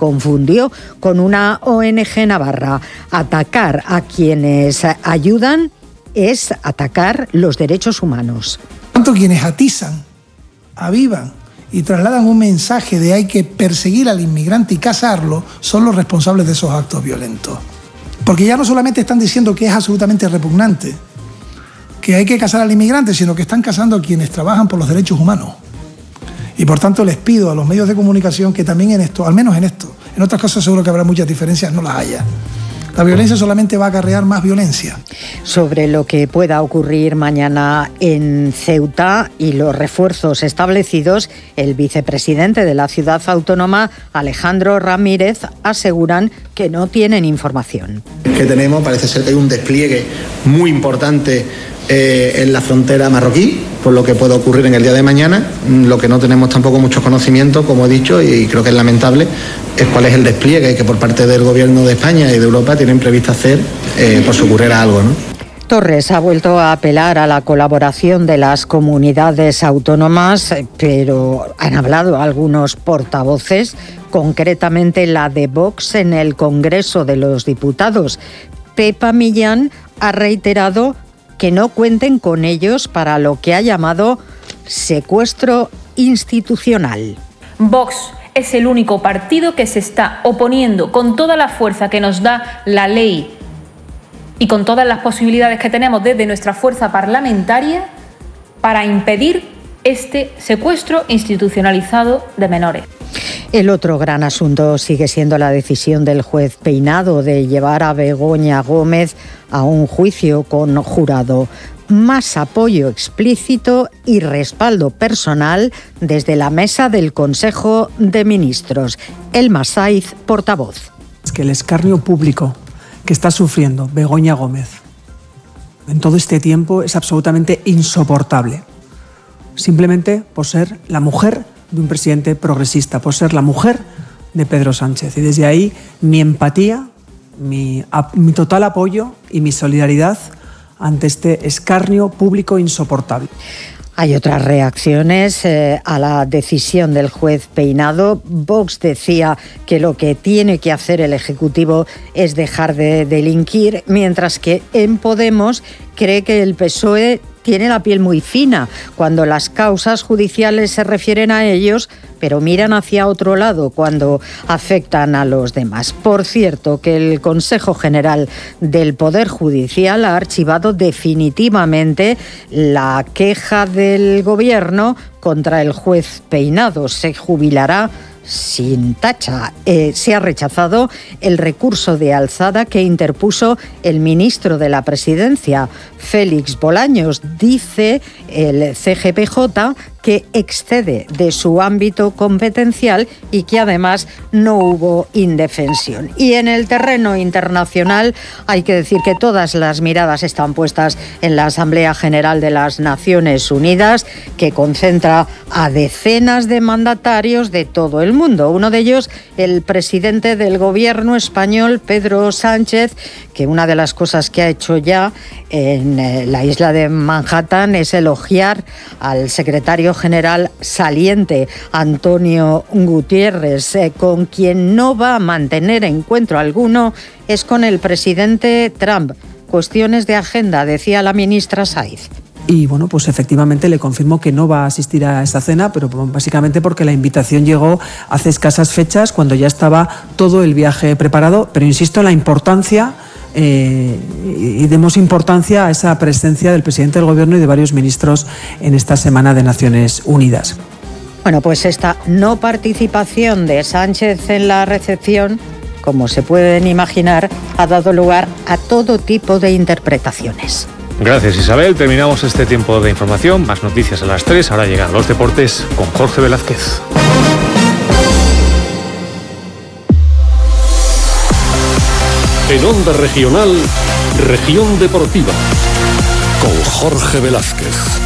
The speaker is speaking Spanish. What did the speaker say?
confundió con una ONG navarra. Atacar a quienes ayudan es atacar los derechos humanos. Tanto quienes atizan, avivan y trasladan un mensaje de hay que perseguir al inmigrante y cazarlo, son los responsables de esos actos violentos. Porque ya no solamente están diciendo que es absolutamente repugnante, que hay que cazar al inmigrante, sino que están cazando a quienes trabajan por los derechos humanos. Y por tanto les pido a los medios de comunicación que también en esto, al menos en esto, en otras cosas seguro que habrá muchas diferencias, no las haya. La violencia solamente va a acarrear más violencia. Sobre lo que pueda ocurrir mañana en Ceuta y los refuerzos establecidos, el vicepresidente de la ciudad autónoma, Alejandro Ramírez, aseguran que no tienen información. Que tenemos, parece ser que hay un despliegue muy importante en la frontera marroquí, por lo que puede ocurrir en el día de mañana. Lo que no tenemos tampoco mucho conocimiento, como he dicho, y creo que es lamentable, es cuál es el despliegue que por parte del Gobierno de España y de Europa tienen previsto hacer por si ocurriera algo, ¿no? Torres ha vuelto a apelar a la colaboración de las comunidades autónomas, pero han hablado algunos portavoces, concretamente la de Vox en el Congreso de los Diputados. Pepa Millán ha reiterado que no cuenten con ellos para lo que ha llamado secuestro institucional. Vox es el único partido que se está oponiendo con toda la fuerza que nos da la ley y con todas las posibilidades que tenemos desde nuestra fuerza parlamentaria para impedir este secuestro institucionalizado de menores. El otro gran asunto sigue siendo la decisión del juez Peinado de llevar a Begoña Gómez a un juicio con jurado. Más apoyo explícito y respaldo personal desde la mesa del Consejo de Ministros. Elma Saiz, portavoz. Es que el escarnio público que está sufriendo Begoña Gómez en todo este tiempo es absolutamente insoportable. Simplemente por ser la mujer de un presidente progresista, por ser la mujer de Pedro Sánchez. Y desde ahí mi empatía, mi total apoyo y mi solidaridad ante este escarnio público insoportable. Hay otras reacciones a la decisión del juez Peinado. Vox decía que lo que tiene que hacer el Ejecutivo es dejar de delinquir, mientras que en Podemos cree que el PSOE tiene la piel muy fina cuando las causas judiciales se refieren a ellos, pero miran hacia otro lado cuando afectan a los demás. Por cierto, que el Consejo General del Poder Judicial ha archivado definitivamente la queja del Gobierno contra el juez Peinado. Se jubilará sin tacha. Se ha rechazado el recurso de alzada que interpuso el ministro de la Presidencia, Félix Bolaños. Dice el CGPJ que excede de su ámbito competencial y que además no hubo indefensión. Y en el terreno internacional hay que decir que todas las miradas están puestas en la Asamblea General de las Naciones Unidas, que concentra a decenas de mandatarios de todo el mundo. Uno de ellos, el presidente del gobierno español, Pedro Sánchez, que una de las cosas que ha hecho ya en la isla de Manhattan es elogiar al secretario general saliente, Antonio Guterres, con quien no va a mantener encuentro alguno es con el presidente Trump. Cuestiones de agenda, decía la ministra Saiz. Y bueno, pues efectivamente le confirmo que no va a asistir a esa cena, pero básicamente porque la invitación llegó hace escasas fechas, cuando ya estaba todo el viaje preparado. Pero insisto en la importancia y demos importancia a esa presencia del presidente del Gobierno y de varios ministros en esta Semana de Naciones Unidas. Bueno, pues esta no participación de Sánchez en la recepción, como se pueden imaginar, ha dado lugar a todo tipo de interpretaciones. Gracias, Isabel. Terminamos este tiempo de información. Más noticias a las 3. Ahora llegan los deportes con Jorge Velázquez. En Onda Regional, Región Deportiva, con Jorge Velázquez.